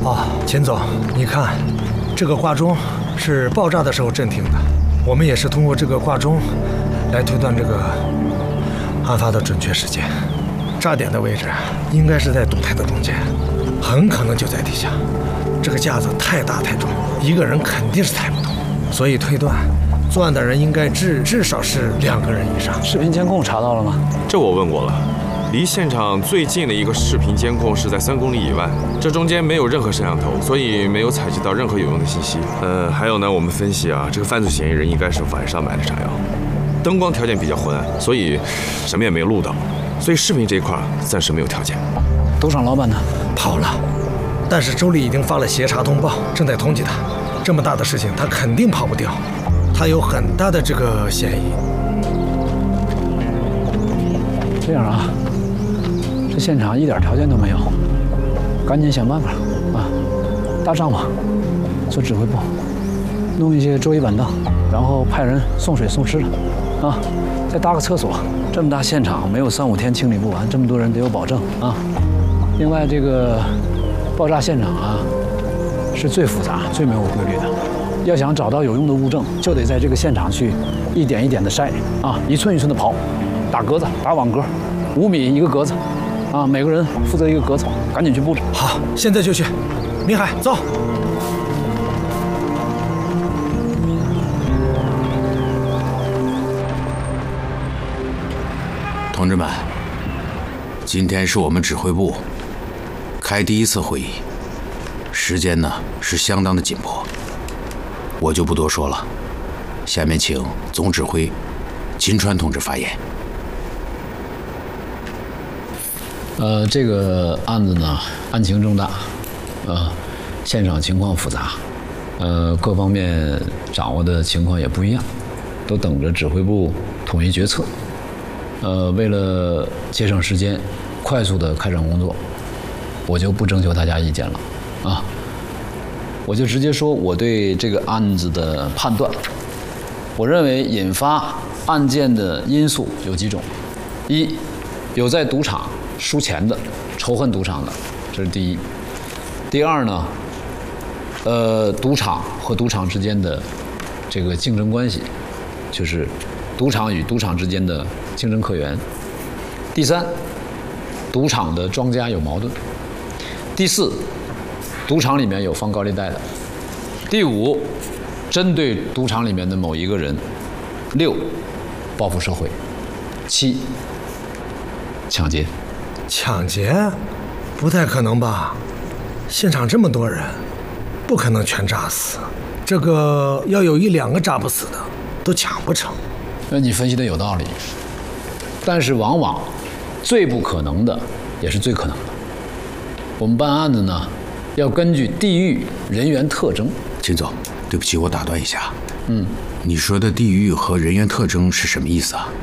哦，秦总，你看，这个挂钟是爆炸的时候震停的，我们也是通过这个挂钟来推断这个案发的准确时间。炸点的位置应该是在赌台的中间，很可能就在地下。这个架子太大太重，一个人肯定是抬不动，所以推断作案的人应该至少是2个人以上。 视频监控查到了吗？ 这我问过了，离现场最近的一个视频监控是在3公里以外，这中间没有任何摄像头，所以没有采集到任何有用的信息。还有呢，我们分析啊，这个犯罪嫌疑人应该是晚上买的炸药，灯光条件比较昏暗，所以什么也没有录到，所以视频这一块暂时没有条件。 赌场老板呢？ 跑了，但是周丽已经发了协查通报，正在通缉他。这么大的事情，他肯定跑不掉，他有很大的这个嫌疑。 这样啊，这现场一点条件都没有，赶紧想办法啊！搭帐篷，做指挥部，弄一些桌椅板凳，然后派人送水送吃的，啊，再搭个厕所。这么大现场，没有3、5天清理不完，这么多人得有保证啊。另外，这个爆炸现场啊，是最复杂、最没有规律的。要想找到有用的物证，就得在这个现场去一点一点的筛啊，一寸一寸的刨，打格子、打网格，5米一个格子，啊，每个人负责一个格子，赶紧去布置。 好，现在就去。明海，走。 同志们，今天是我们指挥部开第1次会议，时间呢是相当的紧迫，我就不多说了。下面请总指挥秦川同志发言。 这个案子呢，案情重大，现场情况复杂，各方面掌握的情况也不一样，都等着指挥部统一决策。为了节省时间，快速的开展工作，我就不征求大家意见了，啊，我就直接说我对这个案子的判断。我认为引发案件的因素有几种：一，有在赌场输钱的，仇恨赌场的，这是第一；第二呢，赌场和赌场之间的这个竞争关系，就是赌场与赌场之间的竞争客源；第三，赌场的庄家有矛盾；第四，赌场里面有放高利贷的；第五，针对赌场里面的某一个人；六，报复社会；七，抢劫。 抢劫？不太可能吧？现场这么多人，不可能全炸死。这个要有1、2个炸不死的，都抢不成。 那你分析的有道理，但是往往最不可能的也是最可能的。我们办案子呢，要根据地域、人员特征。 秦总，对不起，我打断一下。你说的地域和人员特征是什么意思啊？